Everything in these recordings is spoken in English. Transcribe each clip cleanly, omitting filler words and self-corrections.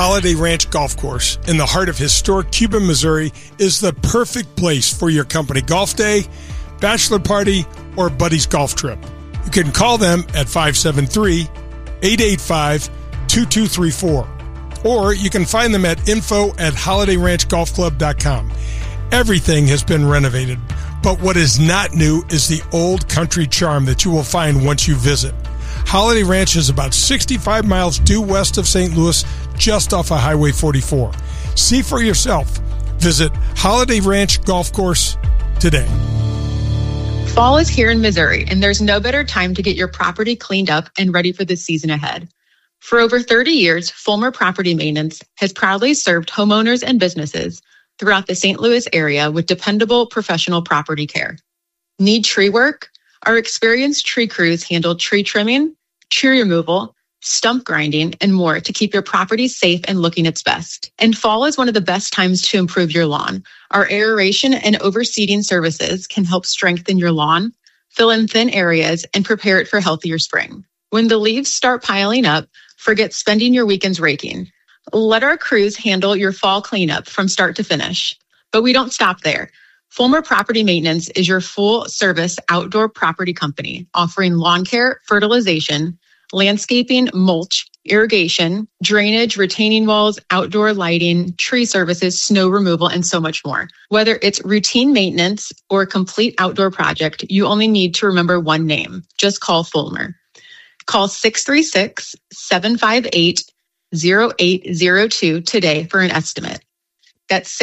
Holiday Ranch Golf Course in the heart of historic Cuba, Missouri is the perfect place for your company golf day, bachelor party, or buddy's golf trip. You can call them at 573-885-2234. Or you can find them at info@holidayranchgolfclub.com. Everything has been renovated, but what is not new is the old country charm that you will find once you visit. Holiday Ranch is about 65 miles due west of St. Louis, just off of Highway 44. See for yourself. Visit Holiday Ranch Golf Course today. Fall is here in Missouri, and there's no better time to get your property cleaned up and ready for the season ahead. For over 30 years, Fulmer Property Maintenance has proudly served homeowners and businesses throughout the St. Louis area with dependable professional property care. Need tree work? Our experienced tree crews handle tree trimming, tree removal, stump grinding, and more to keep your property safe and looking its best. And fall is one of the best times to improve your lawn. Our aeration and overseeding services can help strengthen your lawn, fill in thin areas, and prepare it for a healthier spring. When the leaves start piling up, forget spending your weekends raking. Let our crews handle your fall cleanup from start to finish. But we don't stop there. Fulmer Property Maintenance is your full-service outdoor property company offering lawn care, fertilization, landscaping, mulch, irrigation, drainage, retaining walls, outdoor lighting, tree services, snow removal, and so much more. Whether it's routine maintenance or a complete outdoor project, you only need to remember one name. Just call Fulmer. Call 636-758-0802 today for an estimate. That's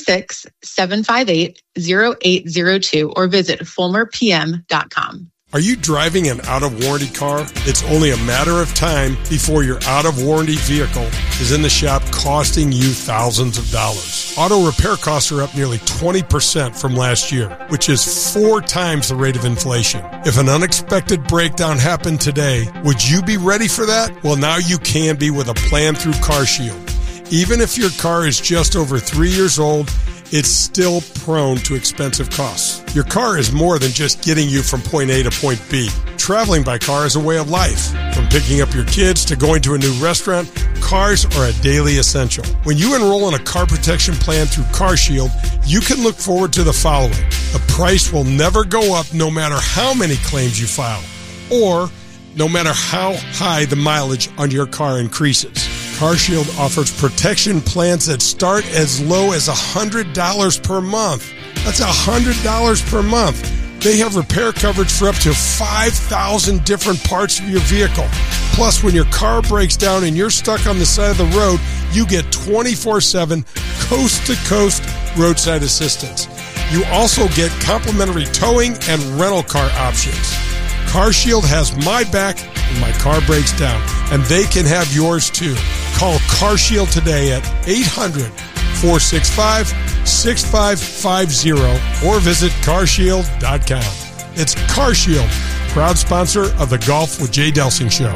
636-758-0802 or visit fulmerpm.com. Are you driving an out-of-warranty car? It's only a matter of time before your out-of-warranty vehicle is in the shop costing you thousands of dollars. Auto repair costs are up nearly 20% from last year, which is 4 times the rate of inflation. If an unexpected breakdown happened today, would you be ready for that? Well, now you can be with a plan through CarShield. Even if your car is just over 3 years old, it's still prone to expensive costs. Your car is more than just getting you from point A to point B. Traveling by car is a way of life. From picking up your kids to going to a new restaurant, cars are a daily essential. When you enroll in a car protection plan through CarShield, you can look forward to the following. The price will never go up no matter how many claims you file, or no matter how high the mileage on your car increases. CarShield offers protection plans that start as low as $100 per month. That's $100 per month. They have repair coverage for up to 5,000 different parts of your vehicle. Plus, when your car breaks down and you're stuck on the side of the road, you get 24/7 coast-to-coast roadside assistance. You also get complimentary towing and rental car options. CarShield has my back when my car breaks down, and they can have yours too. Call CarShield today at 800-465-6550 or visit carshield.com. It's CarShield, proud sponsor of the Golf with Jay Delsing show.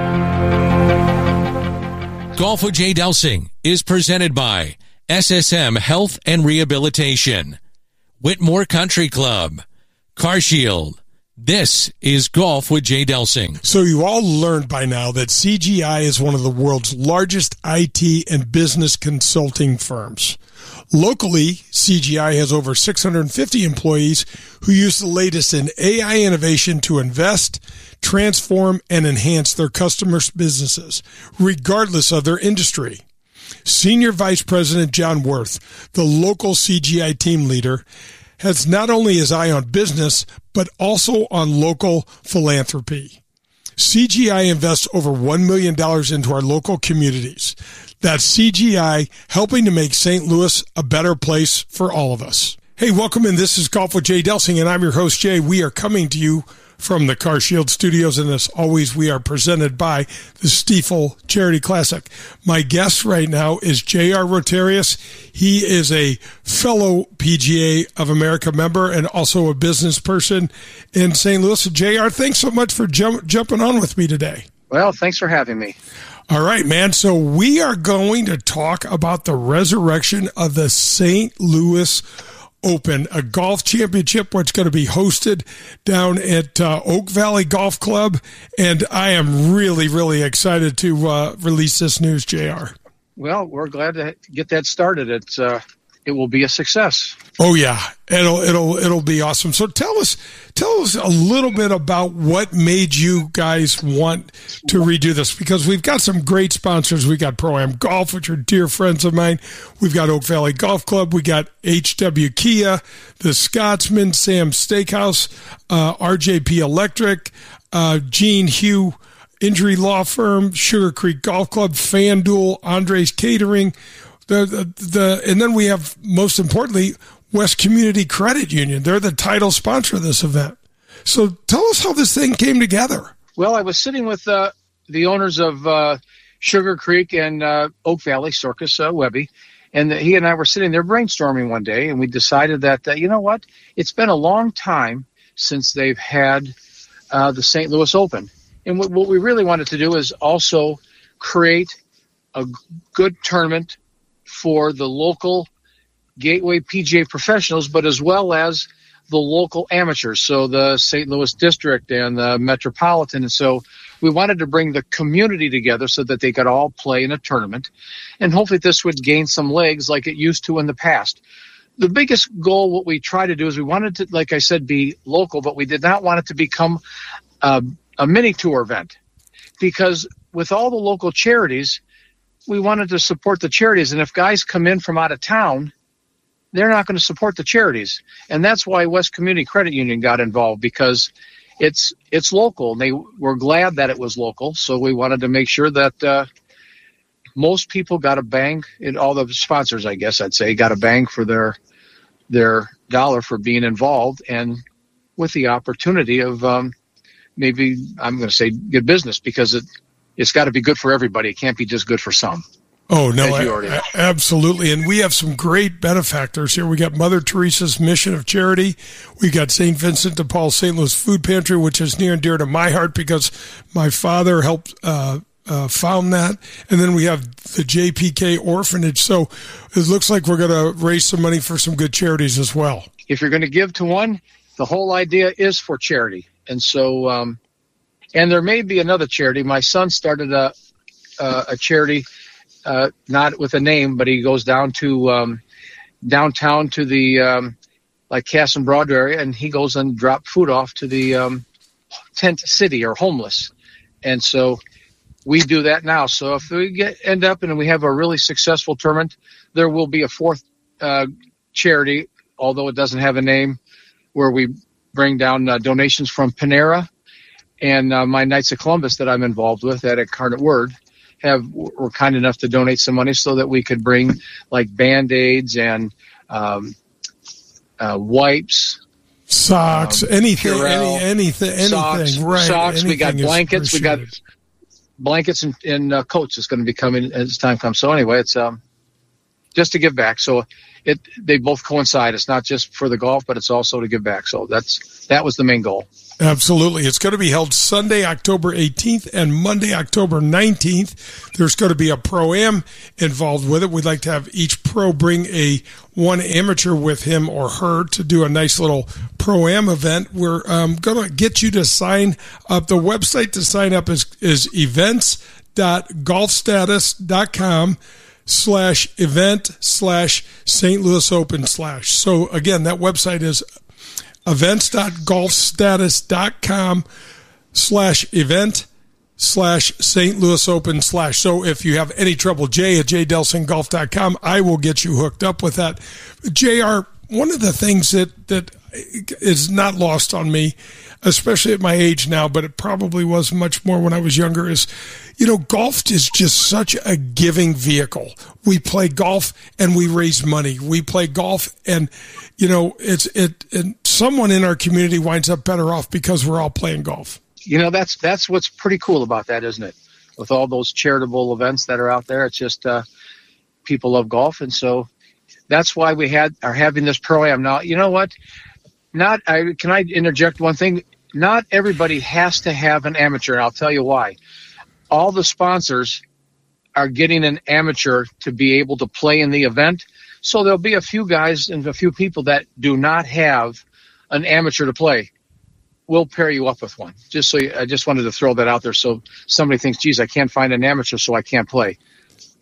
Golf with Jay Delsing is presented by SSM Health and Rehabilitation, Whitmore Country Club, CarShield. This is Golf with Jay Delsing. So you all learned by now that CGI is one of the world's largest IT and business consulting firms. Locally, CGI has over 650 employees who use the latest in AI innovation to invest, transform, and enhance their customers' businesses, regardless of their industry. Senior Vice President John Worth, the local CGI team leader, has not only his eye on business, but also on local philanthropy. CGI invests over $1 million into our local communities. That's CGI helping to make St. Louis a better place for all of us. Hey, welcome in. This is Golf with Jay Delsing, and I'm your host, Jay. We are coming to you from the CarShield studios, and as always, we are presented by the Stiefel Charity Classic. My guest right now is J.R. Rotarius. He is a fellow PGA of America member and also a business person in St. Louis. J.R., thanks so much for jumping on with me today. Well, thanks for having me. All right, man. So we are going to talk about the resurrection of the St. Louis Open, a golf championship which going to be hosted down at Oak Valley Golf Club, and I am really, really excited to release this news, JR. Well, we're glad to get that started. It will be a success. Oh yeah, it'll be awesome. So tell us a little bit about what made you guys want to redo this, because we've got some great sponsors. We got Pro-Am Golf, which are dear friends of mine. We've got Oak Valley Golf Club. We got HW Kia, the Scotsman, Sam's Steakhouse, RJP Electric, Gene Hugh Injury Law Firm, Sugar Creek Golf Club, FanDuel, Andres Catering. And then we have, most importantly, West Community Credit Union. They're the title sponsor of this event. So tell us how this thing came together. Well, I was sitting with the owners of Sugar Creek and Oak Valley, Circus Webby, and he and I were sitting there brainstorming one day, and we decided that, you know what, it's been a long time since they've had the St. Louis Open. And what we really wanted to do is also create a good tournament for the local Gateway PGA professionals, but as well as the local amateurs, so the St. Louis District and the Metropolitan. And so we wanted to bring the community together so that they could all play in a tournament, and hopefully this would gain some legs like it used to in the past. The biggest goal, what we try to do, is we wanted to, like I said, be local, but we did not want it to become a mini tour event, because with all the local charities, we wanted to support the charities. And if guys come in from out of town, they're not going to support the charities. And that's why West Community Credit Union got involved, because it's local. And they were glad that it was local. So we wanted to make sure that most people got a bang, and all the sponsors, I guess I'd say, got a bang for their dollar for being involved, and with the opportunity of maybe, I'm going to say, good business, because it's got to be good for everybody. It can't be just good for some. Oh, no, absolutely. And we have some great benefactors here. We got Mother Teresa's Mission of Charity. We got St. Vincent de Paul St. Louis Food Pantry, which is near and dear to my heart because my father helped found that. And then we have the JPK Orphanage. So it looks like we're going to raise some money for some good charities as well. If you're going to give to one, the whole idea is for charity. And so, and there may be another charity. My son started a charity, not with a name, but he goes down to downtown to the like Cass and Broad area, and he goes and drops food off to the tent city or homeless. And so we do that now. So if we end up and we have a really successful tournament, there will be a fourth charity, although it doesn't have a name, where we bring down donations from Panera, and my Knights of Columbus that I'm involved with at Incarnate Word were kind enough to donate some money so that we could bring like Band-Aids and wipes, socks, anything, Purell, anything, socks, right? Socks. Anything, we got blankets. We got blankets and coats. Is going to be coming as time comes. So anyway, it's just to give back. So they both coincide. It's not just for the golf, but it's also to give back. So that was the main goal. Absolutely. It's going to be held Sunday, October 18th and Monday, October 19th. There's going to be a Pro-Am involved with it. We'd like to have each pro bring one amateur with him or her to do a nice little Pro-Am event. We're going to get you to sign up. The website to sign up is events.golfstatus.com/event/St. Louis Open /. So again, that website is events.golfstatus.com/event/St. Louis Open /. So if you have any trouble, Jay at jdelsingolf.com, I will get you hooked up with that. JR, one of the things that is not lost on me, especially at my age now, but it probably was much more when I was younger, is, golf is just such a giving vehicle. We play golf and we raise money. We play golf and, and someone in our community winds up better off because we're all playing golf. That's what's pretty cool about that, isn't it? With all those charitable events that are out there, it's just people love golf. And so that's why we are having this Pro-Am. Now, you know what? Can I interject one thing? Not everybody has to have an amateur, and I'll tell you why. All the sponsors are getting an amateur to be able to play in the event. So there'll be a few guys and a few people that do not have an amateur to play. We'll pair you up with one. I just wanted to throw that out there so somebody thinks, geez, I can't find an amateur, so I can't play.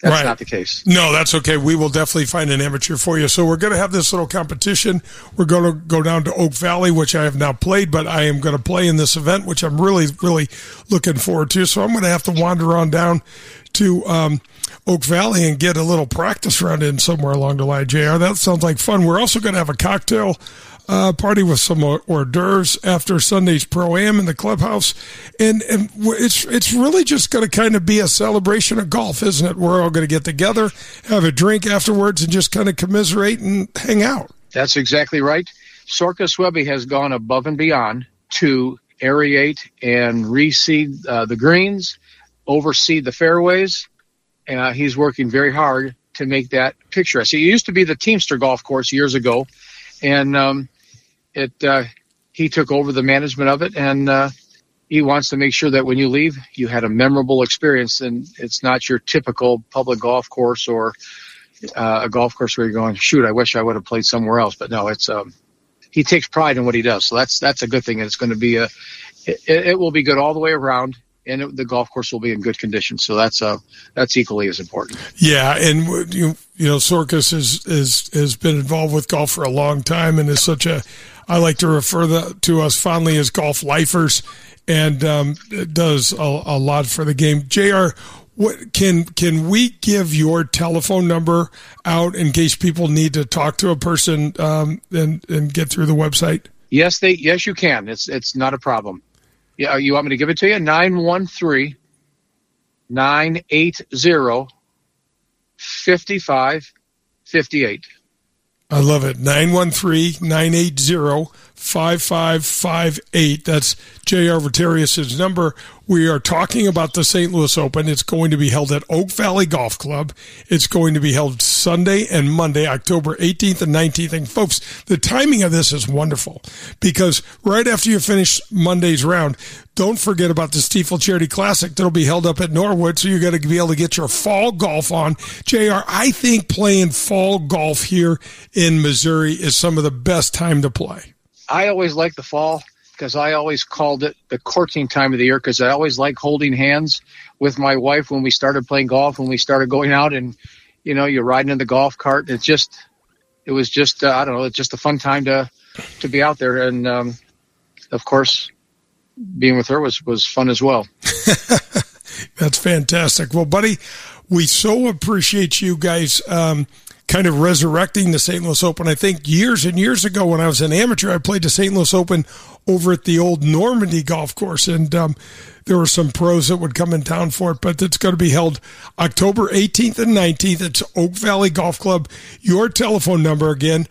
That's not the case. No, that's okay. We will definitely find an amateur for you. So we're going to have this little competition. We're going to go down to Oak Valley, which I have not played, but I am going to play in this event, which I'm really, really looking forward to. So I'm going to have to wander on down to Oak Valley and get a little practice run in somewhere along the line, JR. That sounds like fun. We're also going to have a cocktail party with some hors d'oeuvres after Sunday's Pro-Am in the clubhouse. And it's really just going to kind of be a celebration of golf, isn't it? We're all going to get together, have a drink afterwards, and just kind of commiserate and hang out. That's exactly right. Sorkas Webby has gone above and beyond to aerate and reseed the greens, overseed the fairways. He's working very hard to make that picturesque. It used to be the Teamster golf course years ago, and he took over the management of it, and he wants to make sure that when you leave, you had a memorable experience, and it's not your typical public golf course or a golf course where you're going, shoot, I wish I would have played somewhere else. But no, it's he takes pride in what he does, so that's a good thing, and it's going to be it will be good all the way around. And the golf course will be in good condition, so that's equally as important. Yeah, and you know, Sorkas has been involved with golf for a long time, and is I like to refer to us fondly as golf lifers, and does a lot for the game. JR, what can we give your telephone number out in case people need to talk to a person and get through the website? Yes, you can. It's not a problem. Yeah, you want me to give it to you? 913-980-5558. I love it. 913-980-5558. That's J.R. Vatarius' number. We are talking about the St. Louis Open. It's going to be held at Oak Valley Golf Club. It's going to be held Sunday and Monday, October 18th and 19th. And folks, the timing of this is wonderful because right after you finish Monday's round, don't forget about the Stiefel Charity Classic that'll be held up at Norwood. So you're going to be able to get your fall golf on. JR, I think playing fall golf here in Missouri is some of the best time to play. I always like the fall because I always called it the courting time of the year because I always like holding hands with my wife when we started playing golf, when we started going out and, you know, you're riding in the golf cart. It was just I don't know, it's just a fun time to be out there. And, of course, being with her was fun as well. That's fantastic. Well, buddy, we so appreciate you guys kind of resurrecting the St. Louis Open. I think years and years ago when I was an amateur, I played the St. Louis Open over at the old Normandy golf course, and there were some pros that would come in town for it, but it's going to be held October 18th and 19th. It's Oak Valley Golf Club. Your telephone number again,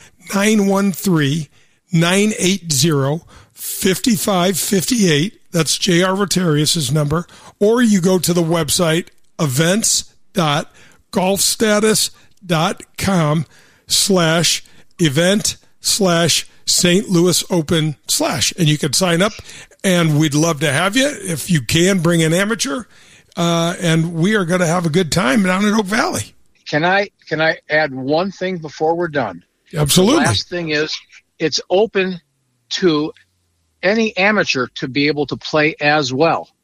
913-980-5558. That's J.R. Vatarius' number. Or you go to the website, events.golfstatus.com/event/St. Louis Open / and you can sign up, and we'd love to have you. If you can, bring an amateur, and we are going to have a good time down in Oak Valley. Can I add one thing before we're done? Absolutely. The last thing is it's open to any amateur to be able to play as well.